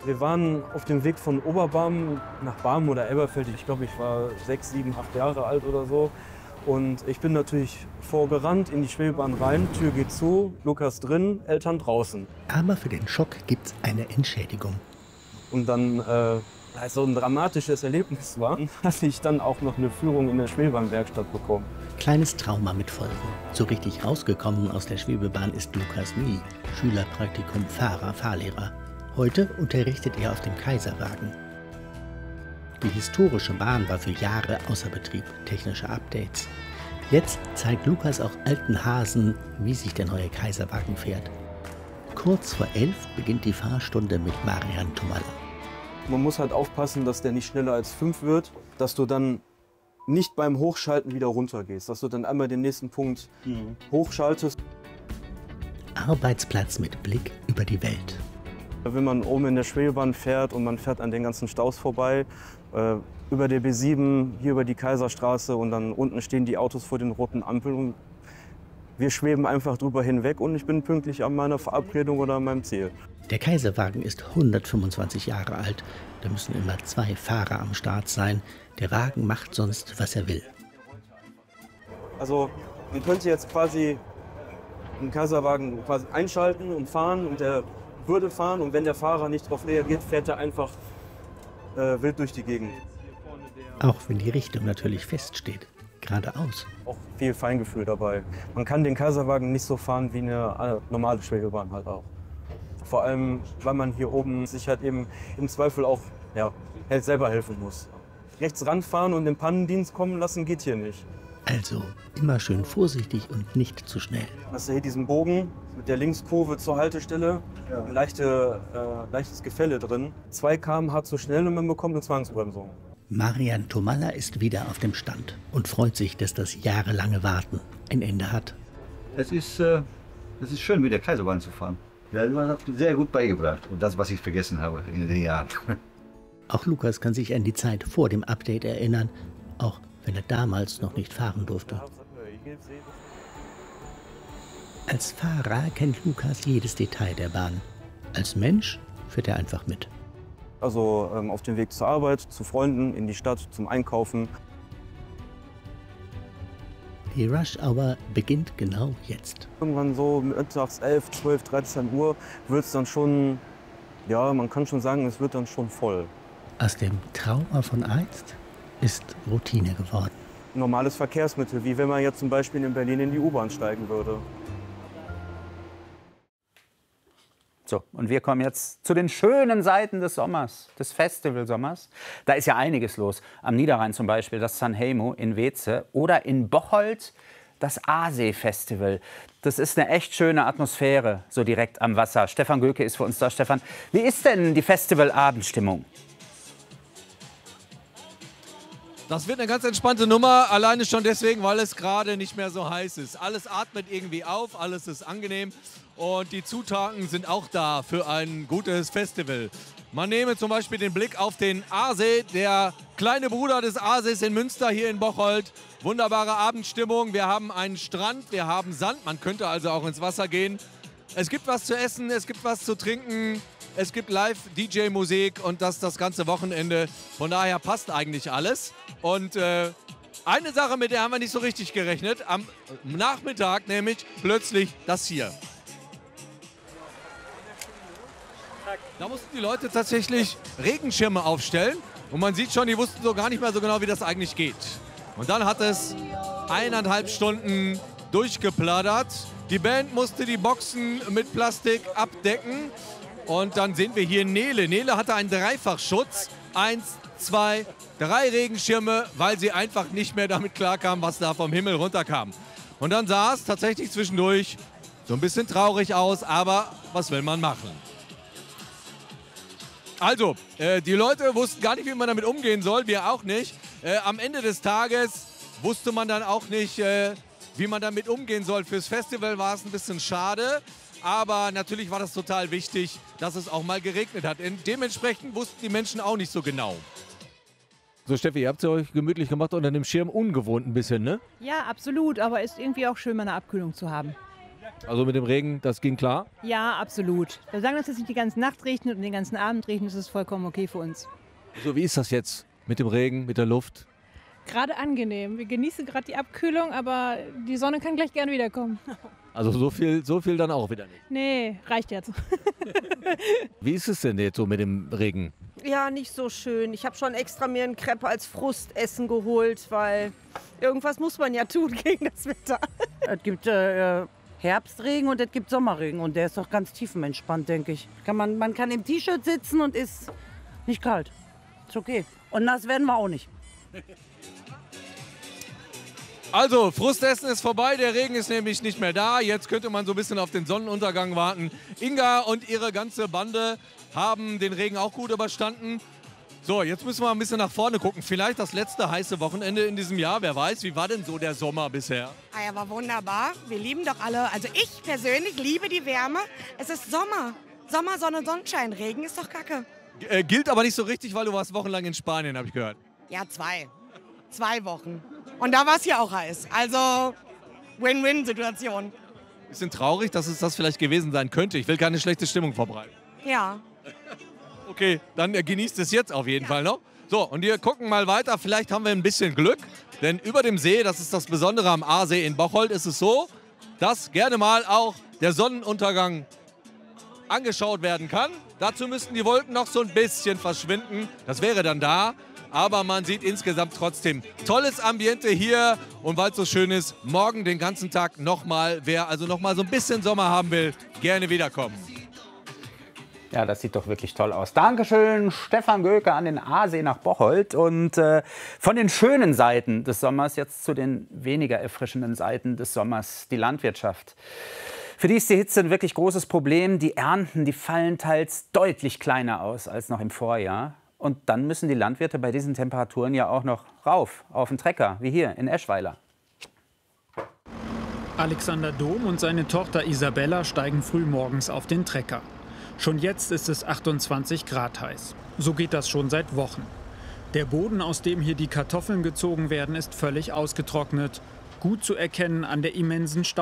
Wir waren auf dem Weg von Oberbarm nach Barmen oder Elberfeld. Ich glaube, ich war 6, 7, 8 Jahre alt oder so. Und ich bin natürlich vorgerannt in die Schwebebahn rein. Tür geht zu, Lukas drin, Eltern draußen. Aber für den Schock gibt's eine Entschädigung. Und dann, als so ein dramatisches Erlebnis war, hatte ich dann auch noch eine Führung in der Schwebebahnwerkstatt bekommen. Kleines Trauma mit Folgen. So richtig rausgekommen aus der Schwebebahn ist Lukas nie. Schülerpraktikum, Fahrer, Fahrlehrer. Heute unterrichtet er auf dem Kaiserwagen. Die historische Bahn war für Jahre außer Betrieb, technische Updates. Jetzt zeigt Lukas auch alten Hasen, wie sich der neue Kaiserwagen fährt. Kurz vor 11 beginnt die Fahrstunde mit Marian Tomalla. Man muss halt aufpassen, dass der nicht schneller als 5 wird, dass du dann nicht beim Hochschalten wieder runtergehst, dass du dann einmal den nächsten Punkt hochschaltest. Arbeitsplatz mit Blick über die Welt. Wenn man oben in der Schwebebahn fährt und man fährt an den ganzen Staus vorbei, über der B7, hier über die Kaiserstraße und dann unten stehen die Autos vor den roten Ampeln und wir schweben einfach drüber hinweg und ich bin pünktlich an meiner Verabredung oder an meinem Ziel. Der Kaiserwagen ist 125 Jahre alt. Da müssen immer 2 Fahrer am Start sein. Der Wagen macht sonst, was er will. Also man könnte jetzt quasi einen Kaiserwagen quasi einschalten und fahren und der würde fahren und wenn der Fahrer nicht darauf reagiert, fährt er einfach wild durch die Gegend. Auch wenn die Richtung natürlich feststeht. Geradeaus. Auch viel Feingefühl dabei. Man kann den Kaiserwagen nicht so fahren wie eine normale Schwebebahn halt auch. Vor allem, weil man hier oben sich halt eben im Zweifel auch selber helfen muss. Rechts ranfahren und den Pannendienst kommen lassen geht hier nicht. Also immer schön vorsichtig und nicht zu schnell. Hast du hier diesen Bogen mit der Linkskurve zur Haltestelle, ein leichtes Gefälle drin. 2 km/h zu schnell und man bekommt eine Zwangsbremsung. Marian Tomalla ist wieder auf dem Stand und freut sich, dass das jahrelange Warten ein Ende hat. Es ist schön, mit der Kaiserbahn zu fahren. Ja, man hat sehr gut beigebracht. Und das, was ich vergessen habe in den Jahren. Auch Lukas kann sich an die Zeit vor dem Update erinnern, auch wenn er damals noch nicht fahren durfte. Als Fahrer kennt Lukas jedes Detail der Bahn. Als Mensch fährt er einfach mit. Also auf dem Weg zur Arbeit, zu Freunden, in die Stadt, zum Einkaufen. Die Rush Hour beginnt genau jetzt. Irgendwann so mittags 11, 12, 13 Uhr wird es dann schon, man kann schon sagen, es wird dann schon voll. Aus dem Trauma von einst ist Routine geworden. Normales Verkehrsmittel, wie wenn man jetzt zum Beispiel in Berlin in die U-Bahn steigen würde. So, und wir kommen jetzt zu den schönen Seiten des Sommers, des Festivalsommers. Da ist ja einiges los. Am Niederrhein zum Beispiel das Sanremo in Weeze oder in Bocholt das Aasee-Festival. Das ist eine echt schöne Atmosphäre, so direkt am Wasser. Stefan Göke ist für uns da. Stefan, wie ist denn die Festivalabendstimmung? Das wird eine ganz entspannte Nummer, alleine schon deswegen, weil es gerade nicht mehr so heiß ist. Alles atmet irgendwie auf, alles ist angenehm und die Zutaten sind auch da für ein gutes Festival. Man nehme zum Beispiel den Blick auf den Aasee, der kleine Bruder des Aasees in Münster hier in Bocholt. Wunderbare Abendstimmung, wir haben einen Strand, wir haben Sand, man könnte also auch ins Wasser gehen. Es gibt was zu essen, es gibt was zu trinken. Es gibt Live-DJ-Musik und das ganze Wochenende. Von daher passt eigentlich alles. Und eine Sache, mit der haben wir nicht so richtig gerechnet. Am Nachmittag nämlich plötzlich das hier. Da mussten die Leute tatsächlich Regenschirme aufstellen. Und man sieht schon, die wussten so gar nicht mehr so genau, wie das eigentlich geht. Und dann hat es 1,5 Stunden durchgeplattert. Die Band musste die Boxen mit Plastik abdecken. Und dann sehen wir hier Nele. Nele hatte einen Dreifachschutz. 1, 2, 3 Regenschirme, weil sie einfach nicht mehr damit klarkam, was da vom Himmel runterkam. Und dann sah es tatsächlich zwischendurch so ein bisschen traurig aus, aber was will man machen? Also, die Leute wussten gar nicht, wie man damit umgehen soll, wir auch nicht. Am Ende des Tages wusste man dann auch nicht, wie man damit umgehen soll. Fürs Festival war es ein bisschen schade. Aber natürlich war das total wichtig, dass es auch mal geregnet hat. Und dementsprechend wussten die Menschen auch nicht so genau. So Steffi, ihr habt es euch gemütlich gemacht unter dem Schirm, ungewohnt ein bisschen, ne? Ja, absolut, aber ist irgendwie auch schön, mal eine Abkühlung zu haben. Also mit dem Regen, das ging klar? Ja, absolut. Wir sagen, dass es nicht die ganze Nacht regnet und den ganzen Abend regnet, das ist vollkommen okay für uns. So, wie ist das jetzt mit dem Regen, mit der Luft? Gerade angenehm. Wir genießen gerade die Abkühlung, aber die Sonne kann gleich gerne wiederkommen. Also so viel dann auch wieder nicht. Nee, reicht jetzt. Wie ist es denn jetzt so mit dem Regen? Ja, nicht so schön. Ich habe schon extra mir einen Crepe als Frustessen geholt, weil irgendwas muss man ja tun gegen das Wetter. Es gibt Herbstregen und es gibt Sommerregen und der ist doch ganz tiefenentspannt, denke ich. Man kann im T-Shirt sitzen und ist nicht kalt. Ist okay. Und nass werden wir auch nicht. Also, Frustessen ist vorbei, der Regen ist nämlich nicht mehr da. Jetzt könnte man so ein bisschen auf den Sonnenuntergang warten. Inga und ihre ganze Bande haben den Regen auch gut überstanden. So, jetzt müssen wir ein bisschen nach vorne gucken. Vielleicht das letzte heiße Wochenende in diesem Jahr. Wer weiß, wie war denn so der Sommer bisher? Ah ja, war wunderbar. Wir lieben doch alle, also ich persönlich liebe die Wärme. Es ist Sommer. Sommer, Sonne, Sonnenschein. Regen ist doch kacke. Gilt aber nicht so richtig, weil du warst wochenlang in Spanien, habe ich gehört. Ja, 2 Wochen. Und da war es hier auch heiß. Also Win-Win-Situation. Bisschen traurig, dass es das vielleicht gewesen sein könnte. Ich will keine schlechte Stimmung verbreiten. Ja. Okay, dann genießt es jetzt auf jeden Fall noch. So, und wir gucken mal weiter. Vielleicht haben wir ein bisschen Glück. Denn über dem See, das ist das Besondere am Aasee in Bocholt, ist es so, dass gerne mal auch der Sonnenuntergang angeschaut werden kann. Dazu müssten die Wolken noch so ein bisschen verschwinden. Das wäre dann da. Aber man sieht insgesamt trotzdem tolles Ambiente hier. Und weil es so schön ist, morgen den ganzen Tag nochmal. Wer also nochmal so ein bisschen Sommer haben will, gerne wiederkommen. Ja, das sieht doch wirklich toll aus. Dankeschön, Stefan Göke an den Aasee nach Bocholt. Und von den schönen Seiten des Sommers jetzt zu den weniger erfrischenden Seiten des Sommers, die Landwirtschaft. Für die ist die Hitze ein wirklich großes Problem. Die Ernten, die fallen teils deutlich kleiner aus als noch im Vorjahr. Und dann müssen die Landwirte bei diesen Temperaturen ja auch noch rauf auf den Trecker, wie hier in Eschweiler. Alexander Dom und seine Tochter Isabella steigen früh morgens auf den Trecker. Schon jetzt ist es 28 Grad heiß. So geht das schon seit Wochen. Der Boden, aus dem hier die Kartoffeln gezogen werden, ist völlig ausgetrocknet. Gut zu erkennen an der immensen